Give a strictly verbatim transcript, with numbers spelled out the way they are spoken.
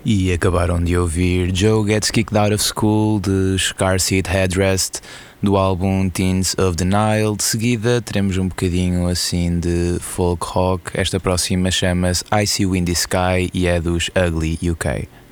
E acabaram de ouvir Joe Gets Kicked Out of School de Car Seat Headrest do álbum Teens of the Nile. De seguida teremos um bocadinho assim de folk rock. Esta próxima chama-se I See Windy Sky e é dos Ugly U K.